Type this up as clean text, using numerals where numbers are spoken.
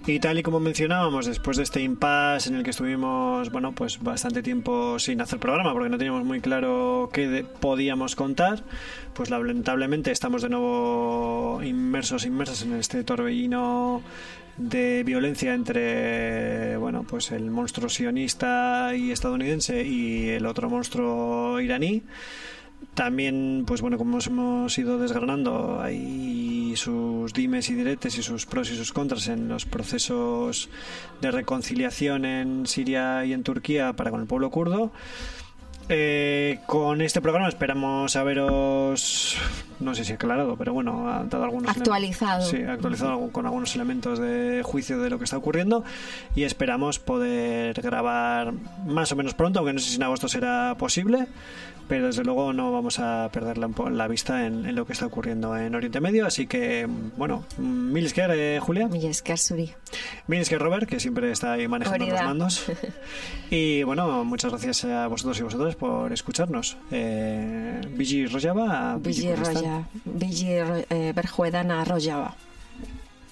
Y tal y como mencionábamos, después de este impasse en el que estuvimos, bueno, pues bastante tiempo sin hacer programa porque no teníamos muy claro qué podíamos contar, pues lamentablemente estamos de nuevo inmersas en este torbellino de violencia entre, bueno, pues el monstruo sionista y estadounidense y el otro monstruo iraní. También, pues bueno, como hemos ido desgranando, hay sus dimes y diretes y sus pros y sus contras en los procesos de reconciliación en Siria y en Turquía para con el pueblo kurdo. Con este programa esperamos haberos, no sé si aclarado, pero bueno, ha dado algunos actualizado con algunos elementos de juicio de lo que está ocurriendo, y esperamos poder grabar más o menos pronto, aunque no sé si en agosto será posible, pero desde luego no vamos a perder la vista en lo que está ocurriendo en Oriente Medio. Así que, bueno, mil esker, Julia. Mil esker, Suri. Mil esker, Robert, que siempre está ahí manejando los mandos. Y bueno, muchas gracias a vosotros y vosotras por escucharnos. Vigi Rojava. Vigi Berjuedana Rojava.